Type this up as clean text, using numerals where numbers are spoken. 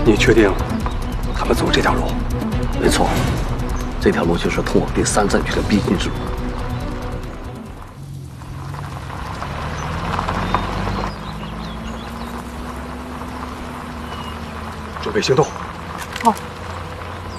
你确定他们走这条路？ 没错，这条路就是通往第3战区的必经之路。 准备行动。 好。